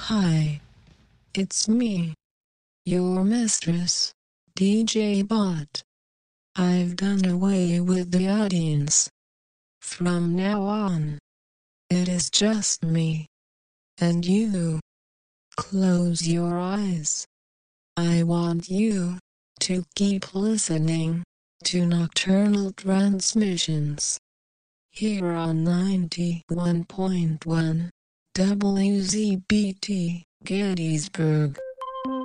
Hi, it's me, your mistress, DJ Bot. I've done away with the audience. From now on, it is just me and you. Close your eyes. I want you to keep listening to Nocturnal Transmissions here on 91.1 WZBT Gettysburg.